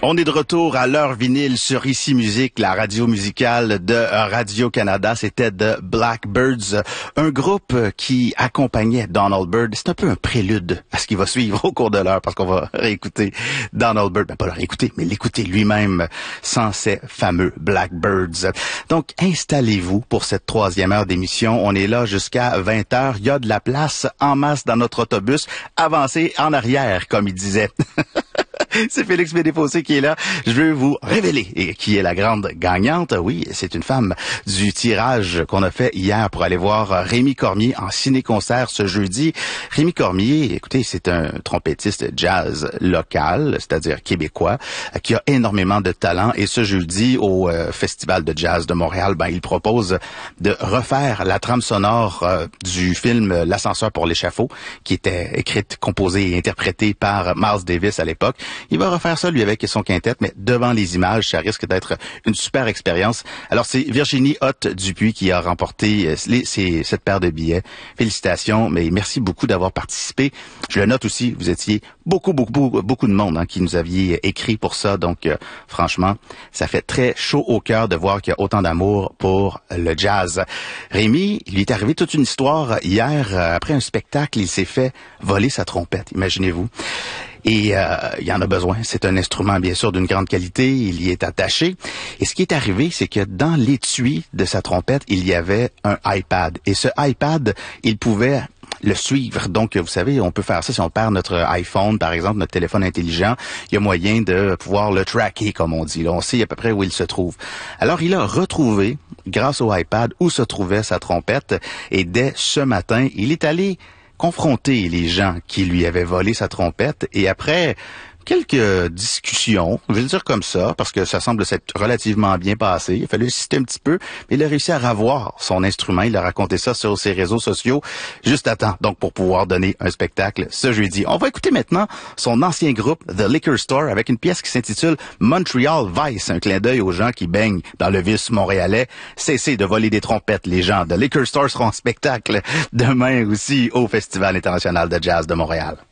On est de retour à l'heure vinyle sur Ici Musique, la radio musicale de Radio-Canada. C'était The Blackbirds, un groupe qui accompagnait Donald Byrd. C'est un peu un prélude à ce qui va suivre au cours de l'heure, parce qu'on va réécouter Donald Byrd. Ben, pas le réécouter, mais l'écouter lui-même sans ces fameux Blackbirds. Donc, installez-vous pour cette troisième heure d'émission. On est là jusqu'à 20h. Il y a de la place en masse dans notre autobus. Avancez en arrière, comme il disait. C'est Félix Bédéfossé qui est là. Je veux vous révéler qui est la grande gagnante. Oui, c'est une femme du tirage qu'on a fait hier pour aller voir Rémi Cormier en ciné-concert ce jeudi. Rémi Cormier, écoutez, c'est un trompettiste jazz local, c'est-à-dire québécois, qui a énormément de talent. Et ce jeudi, au Festival de jazz de Montréal, il propose de refaire la trame sonore du film L'ascenseur pour l'échafaud, qui était écrite, composée et interprétée par Miles Davis à l'époque. Il va refaire ça, lui, avec son quintet, mais devant les images, ça risque d'être une super expérience. Alors, c'est Virginie Hott-Dupuis qui a remporté cette paire de billets. Félicitations, mais merci beaucoup d'avoir participé. Je le note aussi, vous étiez beaucoup de monde qui nous aviez écrit pour ça. Donc, franchement, ça fait très chaud au cœur de voir qu'il y a autant d'amour pour le jazz. Rémi, il lui est arrivé toute une histoire hier. Après un spectacle, il s'est fait voler sa trompette, imaginez-vous. Et il en a besoin. C'est un instrument, bien sûr, d'une grande qualité. Il y est attaché. Et ce qui est arrivé, c'est que dans l'étui de sa trompette, il y avait un iPad. Et ce iPad, il pouvait le suivre. Donc, vous savez, on peut faire ça si on perd notre iPhone, par exemple, notre téléphone intelligent. Il y a moyen de pouvoir le tracker, comme on dit. Là, on sait à peu près où il se trouve. Alors, il a retrouvé, grâce au iPad, où se trouvait sa trompette. Et dès ce matin, il est allé confronter les gens qui lui avaient volé sa trompette, et après quelques discussions, je vais le dire comme ça, parce que ça semble s'être relativement bien passé, il a fallu insister un petit peu, mais il a réussi à ravoir son instrument, il a raconté ça sur ses réseaux sociaux, juste à temps, donc pour pouvoir donner un spectacle ce jeudi. On va écouter maintenant son ancien groupe, The Liquor Store, avec une pièce qui s'intitule Montreal Vice, un clin d'œil aux gens qui baignent dans le vice montréalais. Cessez de voler des trompettes, les gens. The Liquor Store seront en spectacle demain aussi au Festival international de jazz de Montréal.